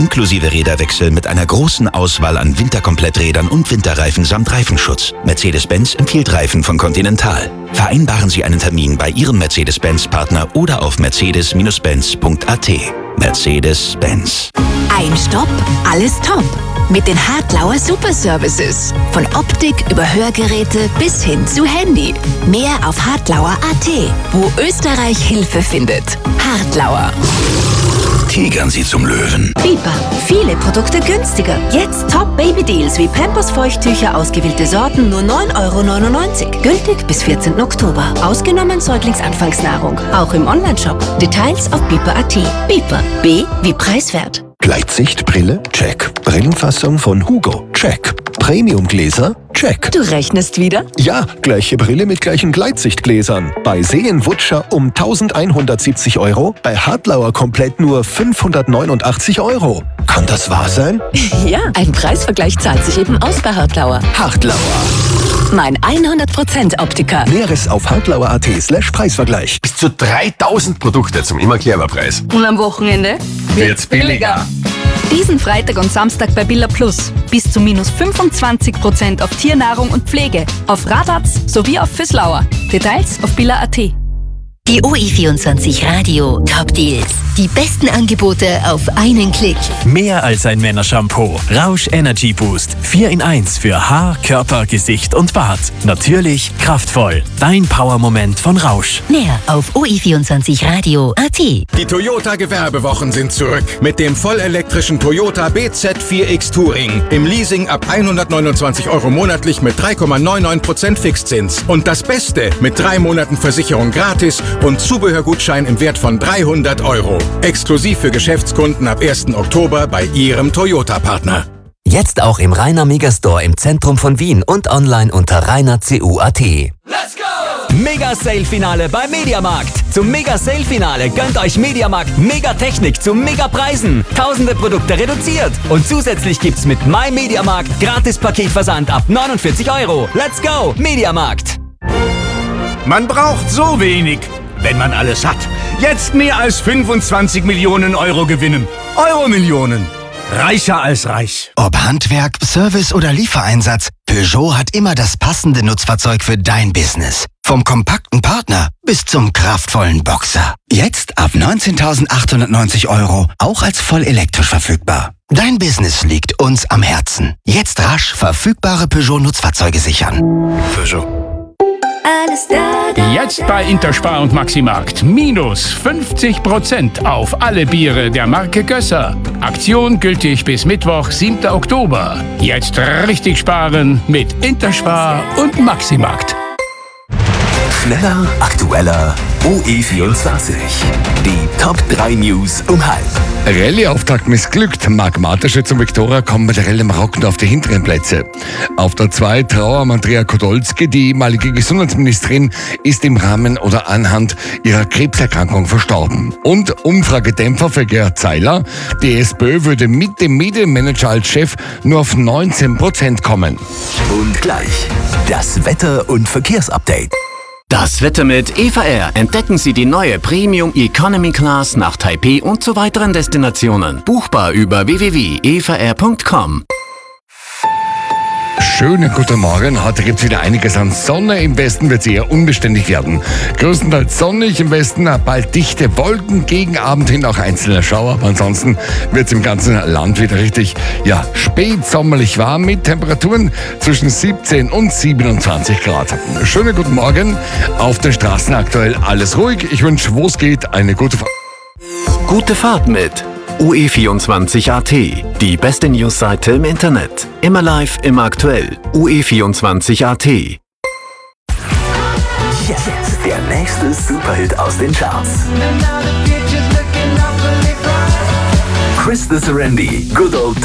inklusive Räderwechsel mit einer großen Auswahl an Winterkompletträdern und Winterreifen samt Reifenschutz. Mercedes-Benz empfiehlt Reifen von Continental. Vereinbaren Sie einen Termin bei Ihrem Mercedes-Benz-Partner oder auf mercedes-benz.at. Mercedes-Benz. Ein Stopp, alles top. Mit den Hartlauer Super Services. Von Optik über Hörgeräte bis hin zu Handy. Mehr auf hartlauer.at, wo Österreich Hilfe findet. Hartlauer. Tigern Sie zum Löwen. Biber. Viele Produkte günstiger. Jetzt Top-Baby-Deals wie Pampers-Feuchttücher, ausgewählte Sorten, nur 9,99 €. Gültig bis 14. Oktober. Ausgenommen Säuglingsanfangsnahrung. Auch im Onlineshop. Details auf biber.at. Biber. B wie preiswert. Gleitsichtbrille? Check. Brillenfassung von Hugo? Check. Premiumgläser? Check. Du rechnest wieder? Ja, gleiche Brille mit gleichen Gleitsichtgläsern. Bei Seenwutscher um 1170 €, bei Hartlauer komplett nur 589 €. Kann das wahr sein? Ja, ein Preisvergleich zahlt sich eben aus bei Hartlauer. Hartlauer. Mein 100% Optiker. Näheres auf hartlauer.at/Preisvergleich. Bis zu 3000 Produkte zum immer Preis. Und am Wochenende Wird's billiger. Diesen Freitag und Samstag bei Billa Plus. Bis zu minus 25% auf Tiernahrung und Pflege, auf Radatz sowie auf Füßlauer. Details auf billa.at. Die OE24 Radio Top Deals. Die besten Angebote auf einen Klick. Mehr als ein Männershampoo. Rausch Energy Boost. 4 in 1 für Haar, Körper, Gesicht und Bart. Natürlich, kraftvoll. Dein Power-Moment von Rausch. Mehr auf OE24Radio.at. Die Toyota Gewerbewochen sind zurück. Mit dem vollelektrischen Toyota BZ4X Touring. Im Leasing ab 129 € monatlich mit 3,99% Fixzins. Und das Beste, mit 3 Monaten Versicherung gratis und Zubehörgutschein im Wert von 300 €. Exklusiv für Geschäftskunden ab 1. Oktober bei Ihrem Toyota-Partner. Jetzt auch im Rainer Megastore im Zentrum von Wien und online unter rainercu.at. Let's go! Mega-Sale-Finale beim Mediamarkt. Zum Mega-Sale-Finale gönnt euch Mediamarkt Megatechnik zu Megapreisen. Tausende Produkte reduziert. Und zusätzlich gibt's mit MyMediamarkt Gratis-Paketversand ab 49 €. Let's go! Mediamarkt. Man braucht so wenig, wenn man alles hat. Jetzt mehr als 25 Millionen € gewinnen. Euro-Millionen. Reicher als reich. Ob Handwerk, Service oder Liefereinsatz, Peugeot hat immer das passende Nutzfahrzeug für dein Business. Vom kompakten Partner bis zum kraftvollen Boxer. Jetzt ab 19.890 €, auch als voll elektrisch verfügbar. Dein Business liegt uns am Herzen. Jetzt rasch verfügbare Peugeot-Nutzfahrzeuge sichern. Peugeot. Jetzt bei Interspar und Maximarkt. Minus 50% auf alle Biere der Marke Gösser. Aktion gültig bis Mittwoch, 7. Oktober. Jetzt richtig sparen mit Interspar und Maximarkt. Schneller, aktueller, OE24. Die Top 3 News um halb. Rallye-Auftakt missglückt. Marc Mateschitz und Viktoria kommen mit der Rallye Marokko auf die hinteren Plätze. Auf der 2 Trauer Andrea Kodolski. Die ehemalige Gesundheitsministerin ist im Rahmen oder anhand ihrer Krebserkrankung verstorben. Und Umfragedämpfer für Gerhard Zeiler. Die SPÖ würde mit dem Medienmanager als Chef nur auf 19% kommen. Und gleich das Wetter- und Verkehrsupdate. Das Wetter mit Eva Air. Entdecken Sie die neue Premium Economy Class nach Taipei und zu weiteren Destinationen. Buchbar über www.evaair.com. Schönen guten Morgen. Heute gibt es wieder einiges an Sonne. Im Westen wird es eher unbeständig werden. Größtenteils sonnig im Westen, bald dichte Wolken, gegen Abend hin auch einzelne Schauer. Aber ansonsten wird es im ganzen Land wieder richtig, spätsommerlich warm mit Temperaturen zwischen 17 und 27 Grad. Schönen guten Morgen. Auf den Straßen aktuell alles ruhig. Ich wünsche, wo es geht, eine gute Fahrt. Gute Fahrt mit OE24.at, die beste Newsseite im Internet. Immer live, immer aktuell. OE24.at. Jetzt der nächste Superhit aus den Charts. Chris the Serenity, Good Old